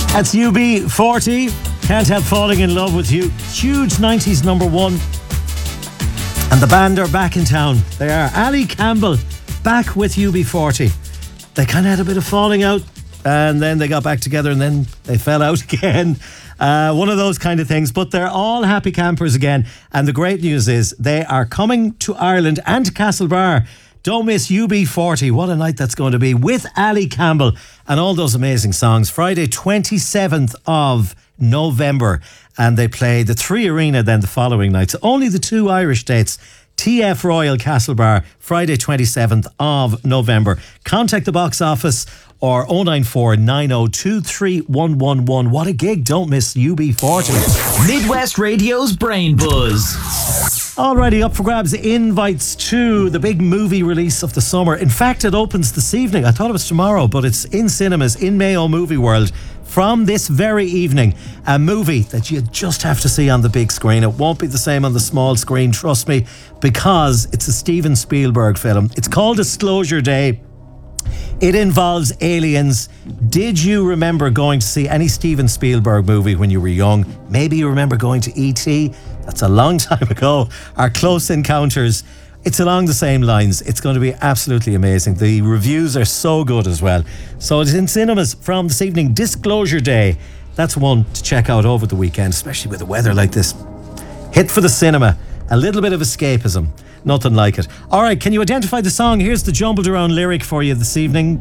That's UB40. Can't Help Falling in Love with You. Huge 90s number one. And the band are back in town. They are. Ali Campbell back with UB40. They kind of had a bit of falling out and then they got back together and then they fell out again. One of those kind of things. But they're all happy campers again. And the great news is they are coming to Ireland and to Castlebar. Don't miss UB40. What a night that's going to be with Ali Campbell and all those amazing songs. Friday 27th of November. And they play the 3 Arena then the following night. So only the 2 Irish dates. TF Royal Castlebar, Friday 27th of November. Contact the box office or 094 90 23111. What a gig. Don't miss UB40. Midwest Radio's Brain Buzz. Already up for grabs, invites to the big movie release of the summer. In fact, it opens this evening. I thought it was tomorrow, but it's in cinemas in Mayo Movie World from this very evening. A movie that you just have to see on the big screen. It won't be the same on the small screen, trust me, because it's a Steven Spielberg film. It's called Disclosure Day. It involves aliens. Did you remember going to see any Steven Spielberg movie when you were young? Maybe you remember going to E.T. That's a long time ago. Our Close Encounters. It's along the same lines. It's going to be absolutely amazing. The reviews are so good as well. So it's in cinemas from this evening. Disclosure Day. That's one to check out over the weekend, especially with the weather like this. Hit for the cinema. A little bit of escapism. Nothing like it. All right, can you identify the song? Here's the jumbled around lyric for you this evening.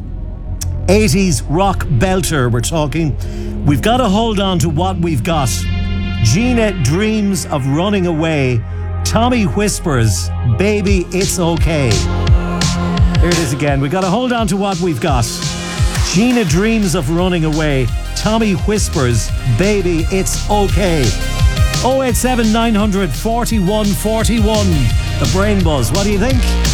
80s rock belter, we're talking. We've got to hold on to what we've got. Gina dreams of running away. Tommy whispers, baby, it's okay. Here it is again. We've got to hold on to what we've got. Gina dreams of running away. Tommy whispers, baby, it's okay. 087 900 41 41. The Brain Buzz. What do you think?